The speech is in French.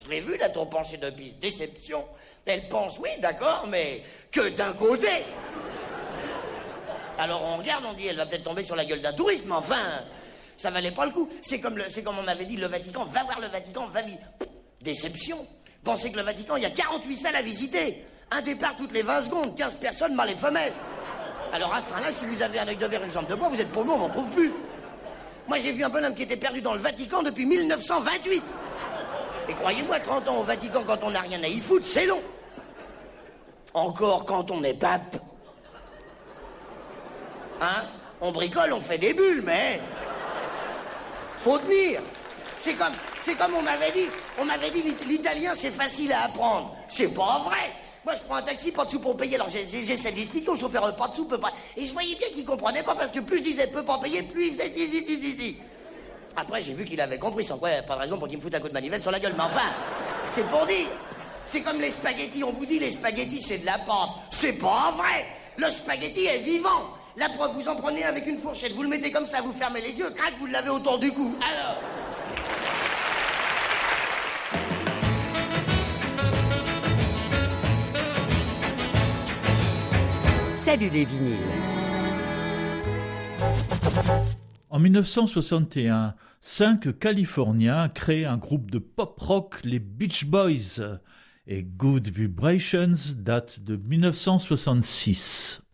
Je l'ai vu, la tour penchée de Pise. Déception. Elle penche, oui, d'accord, mais que d'un côté. Alors on regarde, on dit, elle va peut-être tomber sur la gueule d'un touriste, mais enfin, ça valait pas le coup. C'est comme on m'avait dit, le Vatican, va voir le Vatican, va vite. Déception. Pensez que le Vatican, il y a 48 salles à visiter. Un départ toutes les 20 secondes, 15 personnes, mâles et femelles. Alors à ce train-là, si vous avez un œil de verre et une jambe de bois, vous êtes paumé, on n'en trouve plus. Moi, j'ai vu un bonhomme qui était perdu dans le Vatican depuis 1928. Et croyez-moi, 30 ans au Vatican, quand on n'a rien à y foutre, c'est long. Encore quand on est pape. Hein? On bricole, on fait des bulles, mais... faut tenir. C'est comme on m'avait dit, l'italien, c'est facile à apprendre. C'est pas vrai. Moi, je prends un taxi, pas de sous pour payer. Alors, j'essaie d'expliquer au chauffeur, pas de sous, peut pas... Et je voyais bien qu'il comprenait pas, parce que plus je disais, peut pas payer, plus il faisait si. Après, j'ai vu qu'il avait compris, sans quoi, pas de raison pour qu'il me foute un coup de manivelle sur la gueule. Mais enfin, c'est pour dire. C'est comme les spaghettis. On vous dit, les spaghettis, c'est de la pâte. C'est pas vrai. Le spaghetti est vivant. La preuve, vous en prenez avec une fourchette, vous le mettez comme ça, vous fermez les yeux, crac, vous l'avez autour du cou. Alors... Salut les vinyles. En 1961, 5 Californiens créent un groupe de pop-rock, les Beach Boys, et Good Vibrations date de 1966.